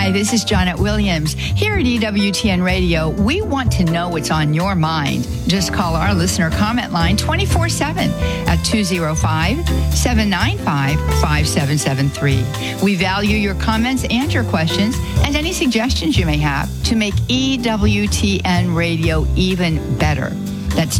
Hi, this is Janet Williams. Here at EWTN Radio, we want to know what's on your mind. Just call our listener comment line 24/7 at 205-795-5773. We value your comments and your questions and any suggestions you may have to make EWTN Radio even better. That's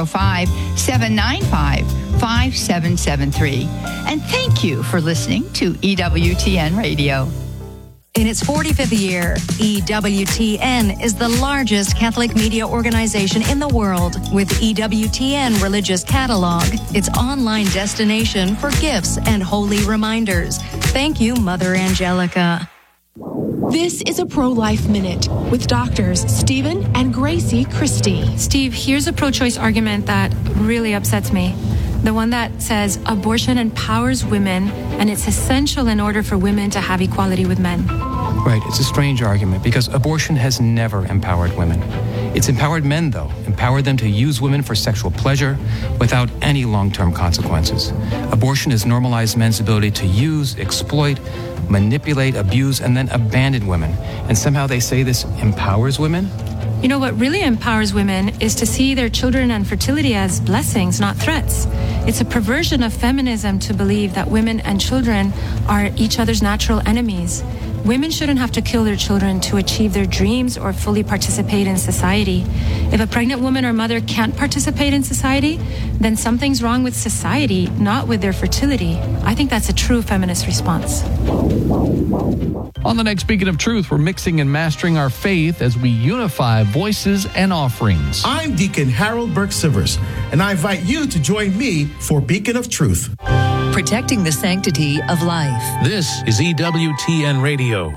205-795-5773. And thank you for listening to EWTN Radio. In its 45th year, EWTN is the largest Catholic media organization in the world with EWTN Religious Catalog, its online destination for gifts and holy reminders. Thank you, Mother Angelica. This is a Pro-Life Minute with doctors Stephen and Gracie Christie. Steve, here's a pro-choice argument that really upsets me. The one that says abortion empowers women and it's essential in order for women to have equality with men. Right, it's a strange argument because abortion has never empowered women. It's empowered men, though, empowered them to use women for sexual pleasure without any long-term consequences. Abortion has normalized men's ability to use, exploit, manipulate, abuse, and then abandon women. And somehow they say this empowers women? You know, what really empowers women is to see their children and fertility as blessings, not threats. It's a perversion of feminism to believe that women and children are each other's natural enemies. Women shouldn't have to kill their children to achieve their dreams or fully participate in society. If a pregnant woman or mother can't participate in society, then something's wrong with society, not with their fertility. I think that's a true feminist response. On the next Beacon of Truth, we're mixing and mastering our faith as we unify voices and offerings. I'm Deacon Harold Burke-Sivers, and I invite you to join me for Beacon of Truth. Protecting the sanctity of life. This is EWTN Radio.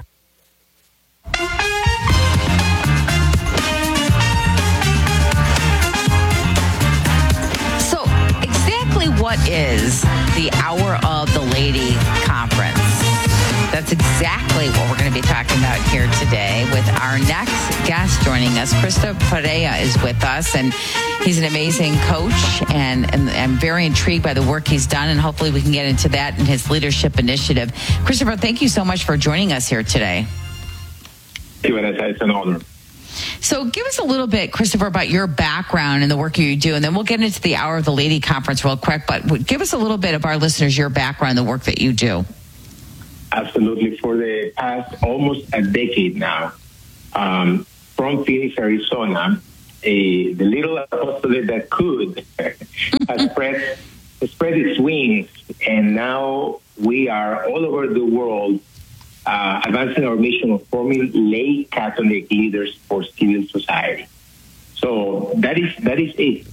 So, exactly what is the Hour of the Lady Conference? That's exactly what we're going to be talking about here today with our next guest joining us. Krista Perea is with us, and he's an amazing coach, and I'm very intrigued by the work he's done, and hopefully we can get into that in his leadership initiative. Christopher, thank you so much for joining us here today. Thank you, Vanessa. It's an honor. So give us a little bit, Christopher, about your background and the work you do, and then we'll get into the Hour of the Lady Conference real quick, but give us a little bit of our listeners, your background, the work that you do. Absolutely. For the past almost a decade now, from Phoenix, Arizona, the little apostolate that could has spread its wings, and now we are all over the world advancing our mission of forming lay Catholic leaders for civil society. So that is it.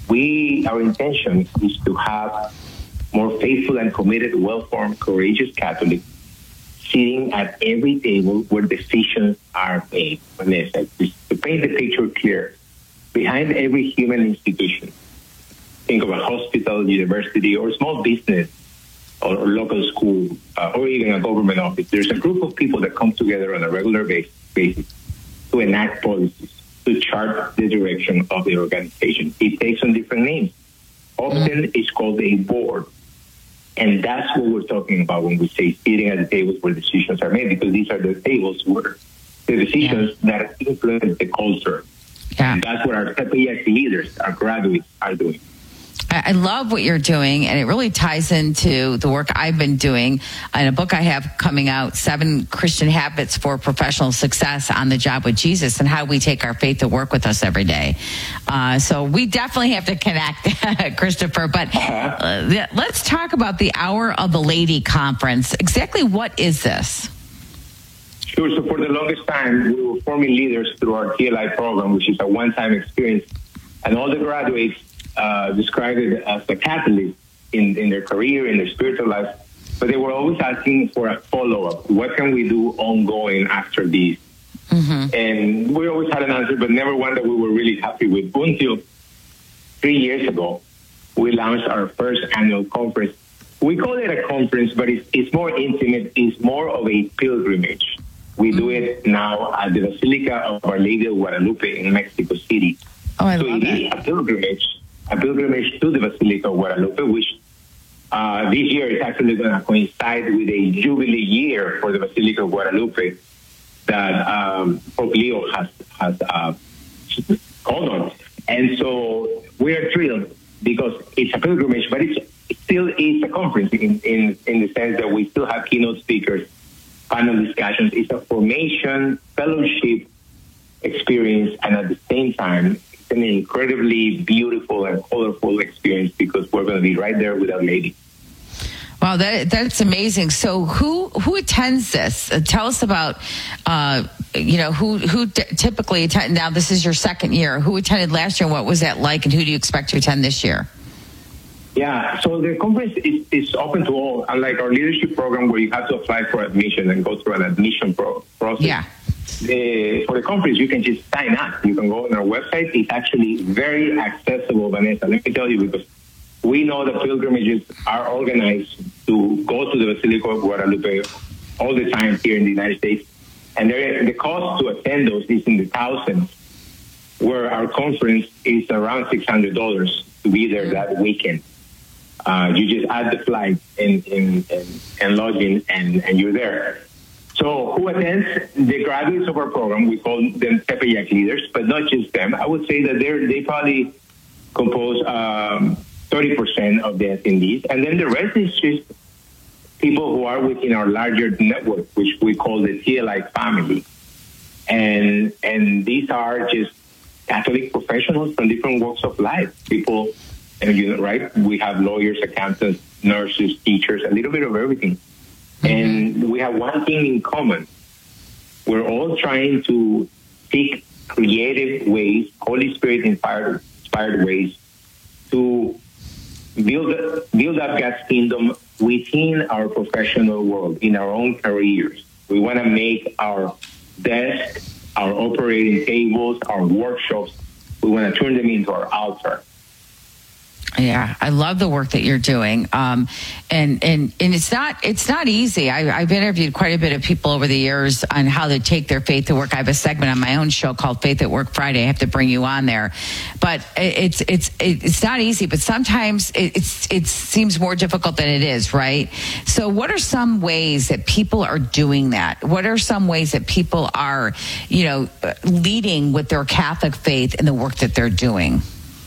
Our intention is to have more faithful and committed, well-formed, courageous Catholics sitting at every table where decisions are made. Vanessa, to paint the picture clear, behind every human institution, think of a hospital, university, or small business, or local school, or even a government office, there's a group of people that come together on a regular basis to enact policies, to chart the direction of the organization. It takes on different names. Often it's called a board. And that's what we're talking about when we say sitting at the tables where decisions are made, because these are the tables where the decisions that influence the culture. Yeah. And that's what our CPS leaders, our graduates, are doing. I love what you're doing, and it really ties into the work I've been doing in a book I have coming out, 7 Christian Habits for Professional Success on the Job with Jesus, and how we take our faith to work with us every day. So we definitely have to connect, Christopher. But let's talk about the Hour of the Lady Conference. Exactly what is this? Sure. So for the longest time, we were forming leaders through our TLI program, which is a one-time experience. And all the graduates described it as a catalyst in their career, in their spiritual life. But they were always asking for a follow-up. What can we do ongoing after this? Mm-hmm. And we always had an answer, but never one that we were really happy with. Until 3 years ago, we launched our first annual conference. We call it a conference, but it's more intimate. It's more of a pilgrimage. We do it now at the Basilica of Our Lady of Guadalupe in Mexico City. Oh, I love it is a pilgrimage to the Basilica of Guadalupe, which this year is actually going to coincide with a jubilee year for the Basilica of Guadalupe. that Pope Leo has called on. And so we are thrilled because it's a pilgrimage, but it still is a conference in the sense that we still have keynote speakers, panel discussions. It's a formation, fellowship experience, and at the same time, it's an incredibly beautiful and colorful experience because we're going to be right there with Our Lady. Wow, that's amazing. So who attends this? Tell us about, who typically attend. Now, this is your second year. Who attended last year, and what was that like, and who do you expect to attend this year? Yeah, so the conference is open to all, unlike our leadership program where you have to apply for admission and go through an admission process. Yeah. For the conference, you can just sign up. You can go on our website. It's actually very accessible, Vanessa. Let me tell you, because we know that pilgrimages are organized to go to the Basilica of Guadalupe all the time here in the United States. And the cost to attend those is in the thousands, where our conference is around $600 to be there that weekend. You just add the flight and lodging, and you're there. So who attends? The graduates of our program, we call them Tepeyac leaders, but not just them. I would say that they probably compose 30% of the attendees. And then the rest is just people who are within our larger network, which we call the TLI family. And these are just Catholic professionals from different walks of life. People, right? We have lawyers, accountants, nurses, teachers, a little bit of everything. And we have one thing in common. We're all trying to seek creative ways, Holy Spirit inspired ways to build up God's kingdom within our professional world, in our own careers. We want to make our desks, our operating tables, our workshops, we want to turn them into our altar. Yeah, I love the work that you're doing, and it's not easy. I've interviewed quite a bit of people over the years on how to take their faith to work. I have a segment on my own show called Faith at Work Friday. I have to bring you on there, but it's not easy. But sometimes it seems more difficult than it is, right? So, what are some ways that people are doing that? What are some ways that people are, leading with their Catholic faith in the work that they're doing?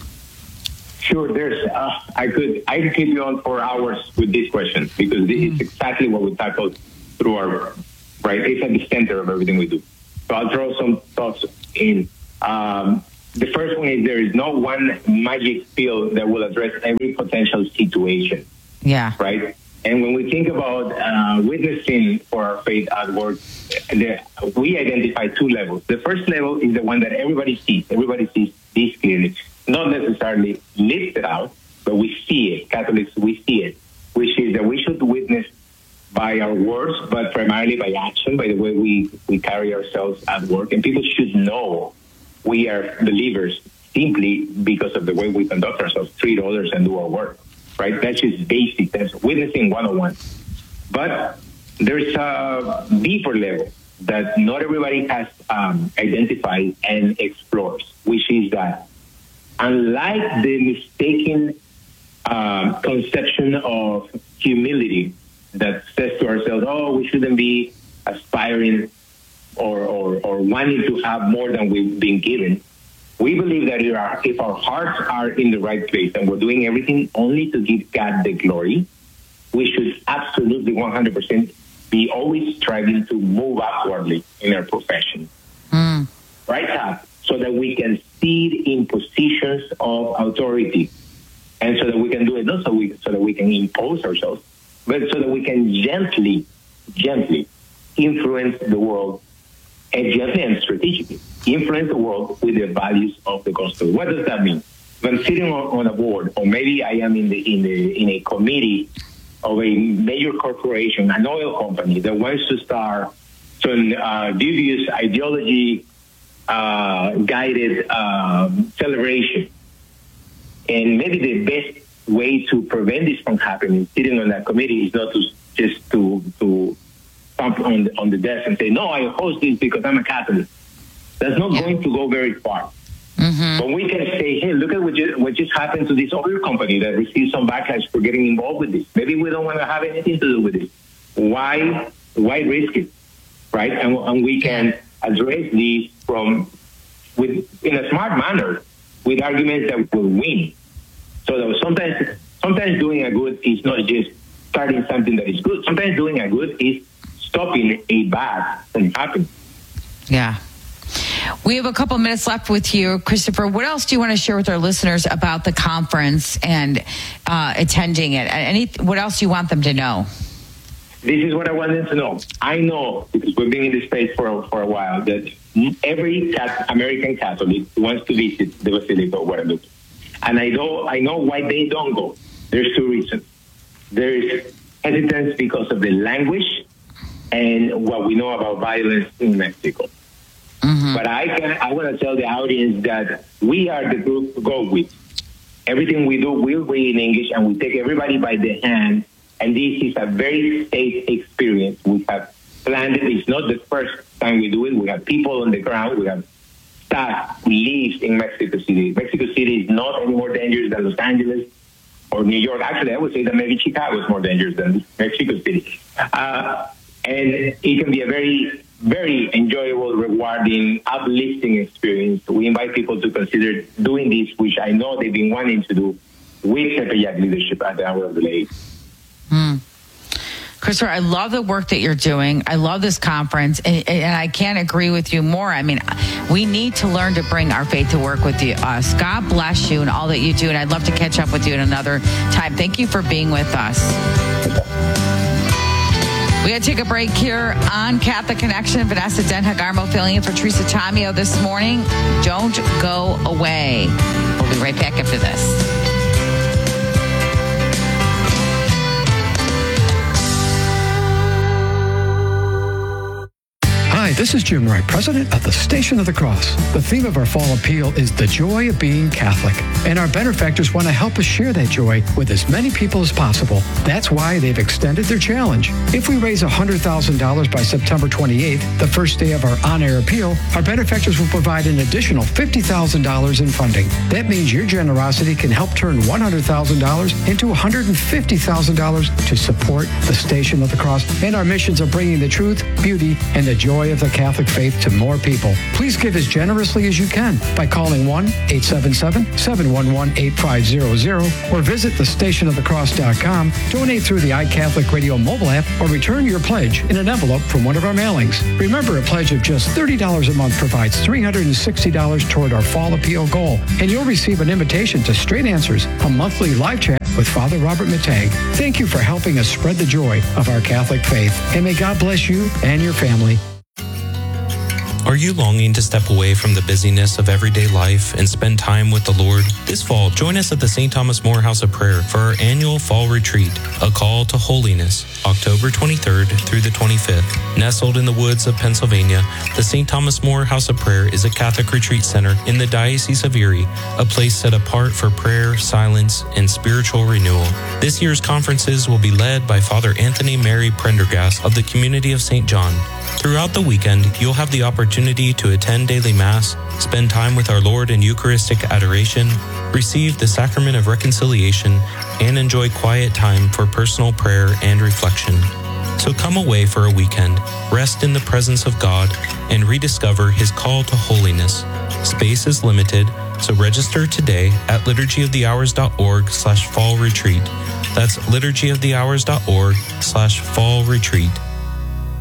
Sure, there's. I could keep you on for hours with this question because it's exactly what we tackled through our, right? It's at the center of everything we do. So I'll throw some thoughts in. The first one is there is no one magic pill that will address every potential situation. Yeah. Right? And when we think about witnessing for our faith at work, we identify two levels. The first level is the one that everybody sees. Everybody sees this clearly. Not necessarily listed out, but we see it. Catholics, we see it, which is that we should witness by our words, but primarily by action, by the way we carry ourselves at work. And people should know we are believers simply because of the way we conduct ourselves, treat others, and do our work, right? That's just basic. That's witnessing 101. But there's a deeper level that not everybody has identified and explores, which is that unlike the mistaken conception of humility that says to ourselves, oh, we shouldn't be aspiring or wanting to have more than we've been given, we believe that if our hearts are in the right place and we're doing everything only to give God the glory, we should absolutely 100% be always striving to move upwardly in our profession. Right up, so that we can seed in positions of authority, and so that we can do it not so that we can impose ourselves, but so that we can gently influence the world, and gently and strategically influence the world with the values of the gospel. What does that mean? When I'm sitting on a board, or maybe I am in a committee of a major corporation, an oil company that wants to start some dubious ideology guided celebration. And maybe the best way to prevent this from happening, sitting on that committee, is not to pump on the desk and say, no, I oppose this because I'm a Catholic. That's not going to go very far. But we can say, hey, look at what just happened to this oil company that received some backlash for getting involved with this. Maybe we don't want to have anything to do with it. Why risk it? right? And we can address these in a smart manner with arguments that will win. So sometimes doing a good is not just starting something that is good. Sometimes doing a good is stopping a bad from happening. Yeah. We have a couple minutes left with you, Christopher. What else do you want to share with our listeners about the conference and attending it? What else do you want them to know? This is what I want them to know. I know, because we've been in this space for a while, that every American Catholic wants to visit the Basilica of Guadalupe. And I know why they don't go. There's two reasons. There is hesitance because of the language and what we know about violence in Mexico. Mm-hmm. But I want to tell the audience that we are the group to go with. Everything we do will be in English, and we take everybody by the hand. And this is a very safe experience. We have planned it. It's not the first time we do it. We have people on the ground. We have staff who lives in Mexico City. Mexico City is not any more dangerous than Los Angeles or New York. Actually, I would say that maybe Chicago is more dangerous than Mexico City. And it can be a very, very enjoyable, rewarding, uplifting experience. We invite people to consider doing this, which I know they've been wanting to do with Tepeyac leadership at the Hour of the Lady. Christopher, I love the work that you're doing. I love this conference, and I can't agree with you more. I mean, we need to learn to bring our faith to work with us. God bless you and all that you do, and I'd love to catch up with you at another time. Thank you for being with us. We got to take a break here on Catholic Connection. Vanessa Den-Hagarmo filling in for Teresa Tomeo this morning. Don't go away. We'll be right back after this. Hi, this is Jim Wright, president of the Station of the Cross. The theme of our fall appeal is the joy of being Catholic. And our benefactors want to help us share that joy with as many people as possible. That's why they've extended their challenge. If we raise $100,000 by September 28th, the first day of our on-air appeal, our benefactors will provide an additional $50,000 in funding. That means your generosity can help turn $100,000 into $150,000 to support the Station of the Cross and our missions of bringing the truth, beauty, and the joy of the Catholic faith to more people. Please give as generously as you can by calling 1-877-711-8500 or visit thestationofthecross.com, donate through the iCatholic Radio mobile app, or return your pledge in an envelope from one of our mailings. Remember, a pledge of just $30 a month provides $360 toward our fall appeal goal, and you'll receive an invitation to Straight Answers, a monthly live chat with Father Robert Matag. Thank you for helping us spread the joy of our Catholic faith, and may God bless you and your family. Are you longing to step away from the busyness of everyday life and spend time with the Lord? This fall, join us at the St. Thomas More House of Prayer for our annual Fall Retreat, A Call to Holiness, October 23rd through the 25th. Nestled in the woods of Pennsylvania, the St. Thomas More House of Prayer is a Catholic retreat center in the Diocese of Erie, a place set apart for prayer, silence, and spiritual renewal. This year's conferences will be led by Father Anthony Mary Prendergast of the Community of St. John. Throughout the weekend, you'll have the opportunity to attend daily Mass, spend time with our Lord in Eucharistic adoration, receive the Sacrament of Reconciliation, and enjoy quiet time for personal prayer and reflection. So come away for a weekend, rest in the presence of God, and rediscover His call to holiness. Space is limited, so register today at liturgyofthehours.org/fall retreat. That's liturgyofthehours.org/fall retreat.